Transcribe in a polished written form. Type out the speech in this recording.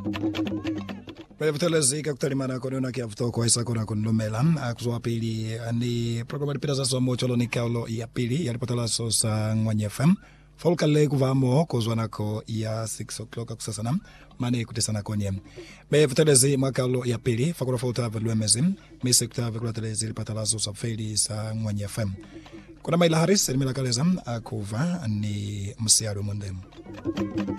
Bevutelezi kakutalimana kono na kiafuto kwa isa kona kunlumela akuzwa pili ni programa dipita za somo cholo ni kaulo ya pili yalipotala so sa Ngwanye FM folka le kuvamo kozwa nako ya 6 o'clock kusasana mane kutesana konye bevutelezi makaulo ya pili fakura fauta velwemezi mise kuta vekulatelezi lipatala so sa feli sa Ngwanye FM kuna maila Haris elimela kaleza akuva ni msiaru mwendemu